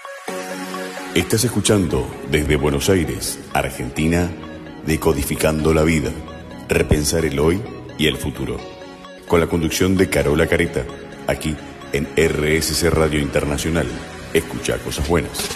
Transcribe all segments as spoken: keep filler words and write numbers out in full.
Estás escuchando desde Buenos Aires, Argentina, Decodificando la Vida, repensar el hoy y el futuro. Con la conducción de Carola Careta, aquí en R S C Radio Internacional. Escucha cosas buenas.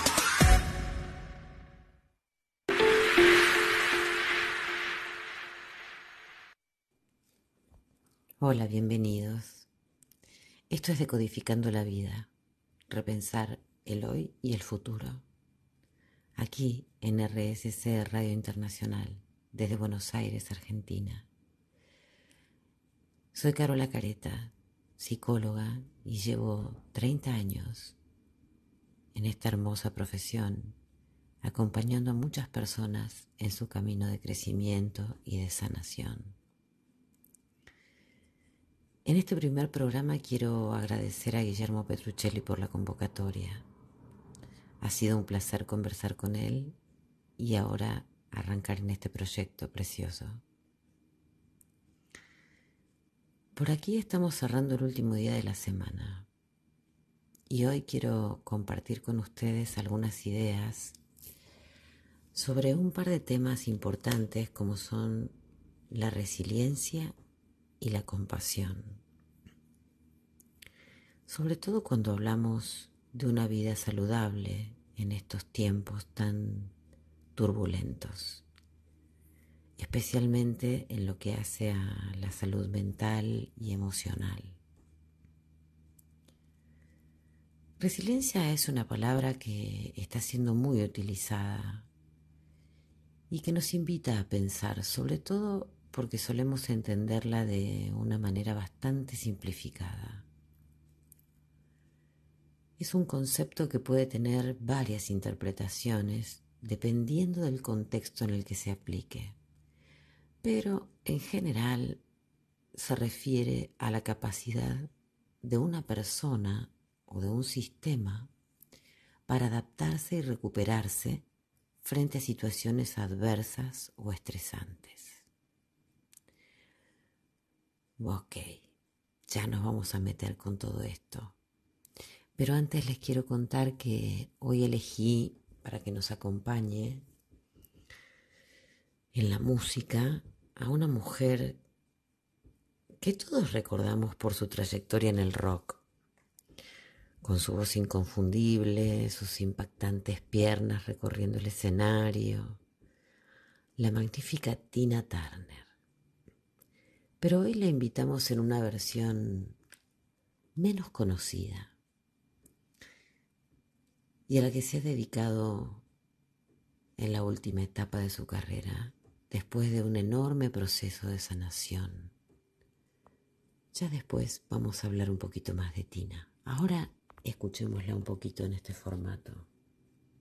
Hola, bienvenidos. Esto es Decodificando la Vida, repensar el hoy y el futuro. Aquí en R S C Radio Internacional, desde Buenos Aires, Argentina. Soy Carola Careta, psicóloga, y llevo treinta años en esta hermosa profesión, acompañando a muchas personas en su camino de crecimiento y de sanación. En este primer programa quiero agradecer a Guillermo Petruccelli por la convocatoria. Ha sido un placer conversar con él y ahora arrancar en este proyecto precioso. Por aquí estamos cerrando el último día de la semana y hoy quiero compartir con ustedes algunas ideas sobre un par de temas importantes como son la resiliencia y la compasión. Sobre todo cuando hablamos de una vida saludable en estos tiempos tan turbulentos, especialmente en lo que hace a la salud mental y emocional. Resiliencia es una palabra que está siendo muy utilizada y que nos invita a pensar, sobre todo porque solemos entenderla de una manera bastante simplificada. Es un concepto que puede tener varias interpretaciones dependiendo del contexto en el que se aplique, pero en general se refiere a la capacidad de una persona o de un sistema para adaptarse y recuperarse frente a situaciones adversas o estresantes. Ok, ya nos vamos a meter con todo esto. Pero antes les quiero contar que hoy elegí para que nos acompañe en la música a una mujer que todos recordamos por su trayectoria en el rock, con su voz inconfundible, sus impactantes piernas recorriendo el escenario, la magnífica Tina Turner. Pero hoy la invitamos en una versión menos conocida y a la que se ha dedicado en la última etapa de su carrera, después de un enorme proceso de sanación. Ya después vamos a hablar un poquito más de Tina. Ahora escuchémosla un poquito en este formato.